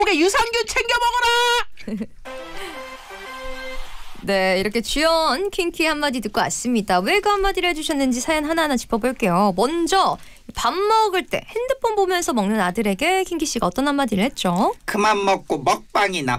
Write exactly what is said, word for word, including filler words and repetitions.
유산균 챙겨 먹어라. 네, 이렇게 주연 킹키 한마디 듣고 왔습니다. 왜 그 한마디를 해주셨는지 사연 하나하나 짚어볼게요. 먼저 밥 먹을 때 핸드폰 보면서 먹는 아들에게 킹키 씨가 어떤 한마디를 했죠? 그만 먹고 먹방이나